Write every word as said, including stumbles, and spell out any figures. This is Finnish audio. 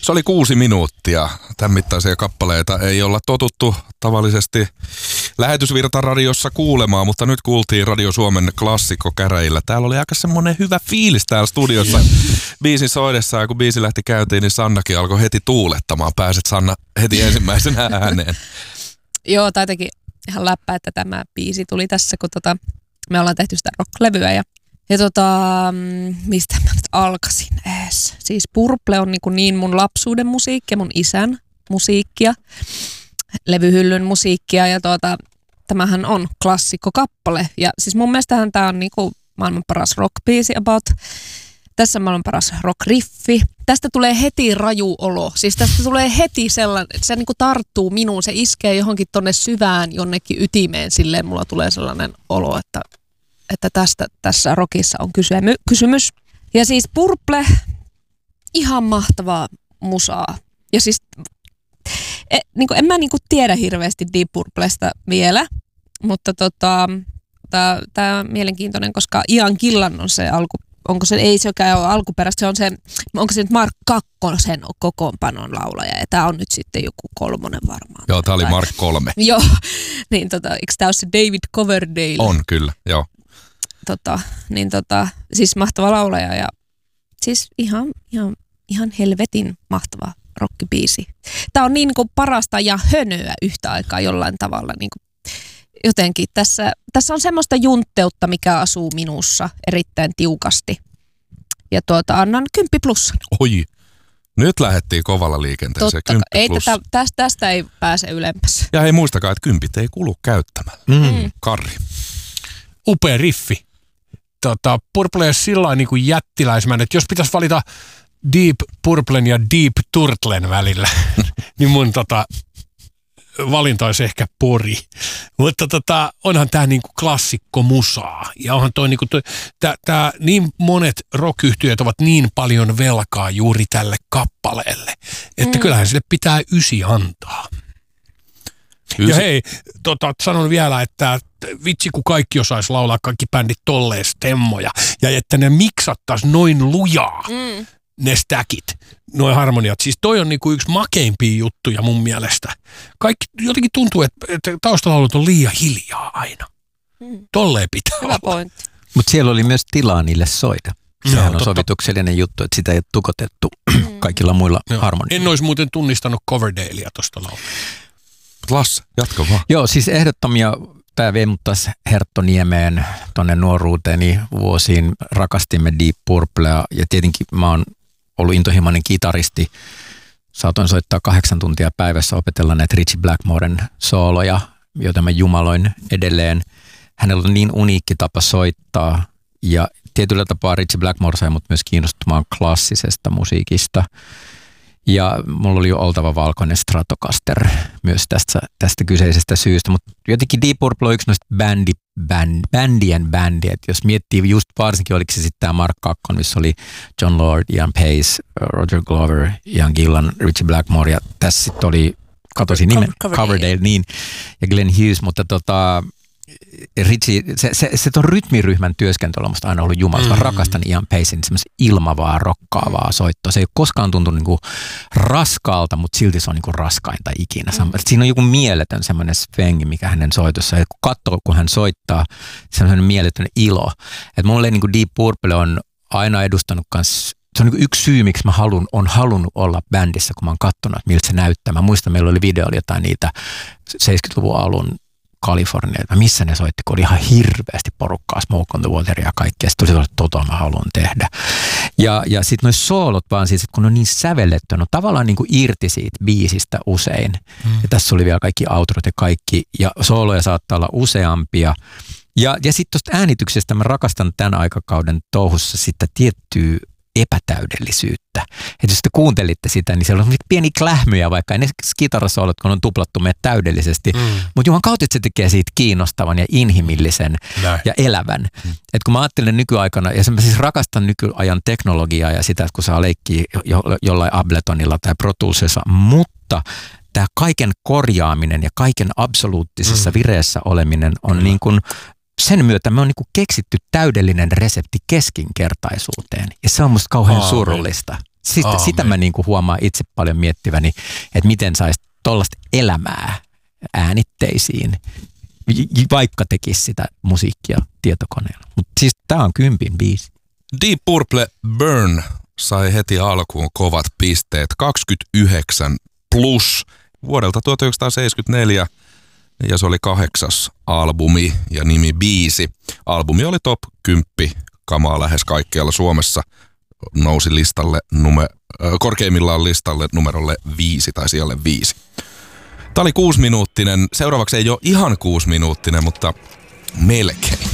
Se oli kuusi minuuttia. Tämän mittaisia kappaleita ei olla totuttu tavallisesti lähetysvirtaradiossa kuulemaan, mutta nyt kuultiin Radio Suomen klassikkokäräjillä. Täällä oli aika semmoinen hyvä fiilis täällä studiossa biisin soidessa, ja kun biisi lähti käyntiin, niin Sannakin alkoi heti tuulettamaan. Pääset Sanna heti ensimmäisenä ääneen. Joo, tai jotenkin ihan läppä, että tämä biisi tuli tässä, kun tota, me ollaan tehty sitä rock-levyä ja Ja tota, mistä mä nyt alkaisin ees? Siis Purple on niin, niin mun lapsuuden musiikkia, mun isän musiikkia, levyhyllyn musiikkia ja tuota, tämähän on klassikkokappale. Ja siis mun mielestähän tää on niin kuin maailman paras rockbiisi about. Tässä on maailman paras rockriffi. Tästä tulee heti raju olo. Siis tästä tulee heti sellainen, että se niin kuin tarttuu minuun, se iskee johonkin tonne syvään jonnekin ytimeen. Silleen mulla tulee sellainen olo, että että tästä tässä rockissa on kysymy, kysymys. Ja siis Purple, ihan mahtavaa musaa. Ja siis e, niin kuin, en mä niin kuin tiedä hirveästi Deep Purplesta vielä, mutta tota, tämä on mielenkiintoinen, koska Ian Gillan on se alku, onko se, ei sekään ole alkuperäistä, se on se, onko se nyt Mark Kakkosen kokoonpanon laulaja, ja tämä on nyt sitten joku kolmonen varmaan. Joo, tämä oli Mark kolme. Joo, niin tota, eikö tämä ole se David Coverdale? On, kyllä, joo. Tota, niin tota, siis mahtava laulaja ja siis ihan, ihan, ihan helvetin mahtava rockibiisi. Tää on niin, niin kuin parasta ja hönöä yhtä aikaa jollain tavalla. Niin kuin jotenkin tässä, tässä on semmoista juntteutta, mikä asuu minussa erittäin tiukasti. Ja tuota, annan kymppi plus. Oi, nyt lähdettiin kovalla liikenteeseen. Totta, ei tätä, tästä, tästä ei pääse ylempäs. Ja hei, muistakaa, että kympit ei kulu käyttämällä. Mm. Karri. Upea riffi. Tota, Purple on sillä niin kuin jättiläismäinen, että jos pitäisi valita Deep Purplen ja Deep Turtlen välillä, niin mun tota, valinta olisi ehkä Pori. Mutta tota, onhan tämä niinku klassikko musaa. Ja onhan toi, niinku toi tää, tää, niin monet rock-yhtiöt ovat niin paljon velkaa juuri tälle kappaleelle, että mm. kyllähän sille pitää ysi antaa. Ysi. Ja hei, tota, sanon vielä, että vitsi kun kaikki osaisi laulaa, kaikki bändit tolleen stemmoja, ja että ne miksattaisi noin lujaa, mm. ne stäkit, noin harmoniat. Siis toi on niinku yksi makeimpia juttuja mun mielestä. Kaikki jotenkin tuntuu, että, että taustalaulut on liian hiljaa aina. Mm. Tolleen pitää Hyvä pointti. Mutta siellä oli myös tilaa niille soida. Sehän no, on sovituksellinen juttu, että sitä ei ole tukotettu kaikilla muilla harmonioilla. En olisi muuten tunnistanut Coverdalea tosta laulua. Lasse, jatka vaan. Joo, siis ehdottomia. Tämä vei mut taas Herttoniemeen tuonne nuoruuteeni vuosiin. Rakastimme Deep Purplea ja tietenkin mä oon ollut intohimoinen kitaristi. Saatoin soittaa kahdeksan tuntia päivässä, opetella näitä Ritchie Blackmoren sooloja, joita mä jumaloin edelleen. Hänellä on niin uniikki tapa soittaa ja tietyllä tapaa Ritchie Blackmore sai mut myös kiinnostumaan klassisesta musiikista. Ja mulla oli jo oltava valkoinen Stratocaster myös tästä, tästä kyseisestä syystä, mutta jotenkin Deep Purple on yksi noista bändi, bänd, bändien bändi, että jos miettii just varsinkin, oliko se sitten tämä Mark Kakkon, missä oli John Lord, Ian Pace, Roger Glover, Ian Gillan, Ritchie Blackmore ja tässä sitten oli, katosin nimen, Coverdale. Coverdale, niin, ja Glenn Hughes, mutta tota, Ritchie, se, se, se ton rytmiryhmän työskentely on musta aina ollut jumala. Mä rakastan Ian Pacen semmoista ilmavaa, rokkaavaa soittoa. Se ei ole koskaan tuntunut niinku raskaalta, mutta silti se on niinku raskainta ikinä. Mm. Siinä on joku mieletön semmoinen svengi, mikä hänen soitossa. Ja kun katsoo, kun hän soittaa, se on semmoinen mieletön ilo. Että mulle niinku Deep Purple on aina edustanut kans. Se on niin yksi syy, miksi mä halun, on halunnut olla bändissä, kun mä oon katsonut, että miltä se näyttää. Mä muistan, meillä oli video, oli jotain niitä seitsemänkymmentäluvun alun Kalifornia, missä ne soitti, kun oli ihan hirveästi porukkaa, Smoke on the Water ja kaikkea. Sitten tuli että tota mä haluan tehdä. Ja, ja sitten noi soolot vaan siis, että kun on niin sävelletty, on tavallaan niin kuin irti siitä biisistä usein. Mm. Ja tässä oli vielä kaikki outrot ja kaikki, ja sooloja saattaa olla useampia. Ja, ja sitten tuosta äänityksestä mä rakastan tämän aikakauden touhussa sitä tiettyä epätäydellisyyttä. Että jos te kuuntelitte sitä, niin siellä on pieni klähmyjä, vaikka ei ne kitarasoolot, kun on tuplattu meitä täydellisesti. Mm. Mutta juman kautta se tekee siitä kiinnostavan ja inhimillisen Näin. ja elävän. Mm. Että kun mä ajattelen nykyaikana, ja mä siis rakastan nykyajan teknologiaa ja sitä, että kun saa leikkiä jo, jollain Abletonilla tai Pro Toolsissa, mutta tämä kaiken korjaaminen ja kaiken absoluuttisessa mm. vireessä oleminen on mm. niin kuin sen myötä me on niinku keksitty täydellinen resepti keskinkertaisuuteen. Ja se on musta kauhean Aamen. surullista. Siis, sitä mä niinku huomaan itse paljon miettiväni, että miten saisi tollaista elämää äänitteisiin, vaikka tekisi sitä musiikkia tietokoneella. Mutta siis tää on kympin biisi. Deep Purple Burn sai heti alkuun kovat pisteet, kaksikymmentäyhdeksän plus vuodelta tuhatyhdeksänsataaseitsemänkymmentäneljä, ja se oli kahdeksas albumi ja nimi biisi. Albumi oli top kymmenen kamaa lähes kaikkialla Suomessa, nousi listalle nume, äh, korkeimmillaan listalle numerolle viisi tai sijalle viisi. Tämä oli kuusiminuuttinen, seuraavaksi ei ole ihan kuusiminuuttinen, mutta melkein.